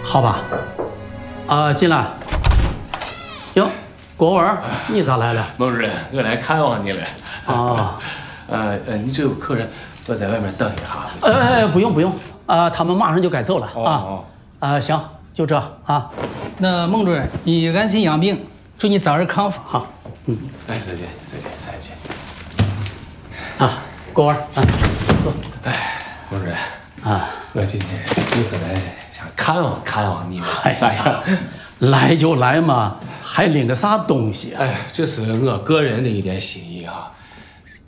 好吧。进来。哟，国文，你咋来了？ 孟主任，我来看望你了。 啊。 你这有客人，我在外面等一下。 不用，他们马上就该走了啊。行，就这啊。 那孟主任，你安心养病，祝你早日康复。 好， 再见。 国文，坐。 孟主任我今天就是来想看望你们，咋样？ 来就来嘛，还领个啥东西啊？ 这是我个人的一点心意啊。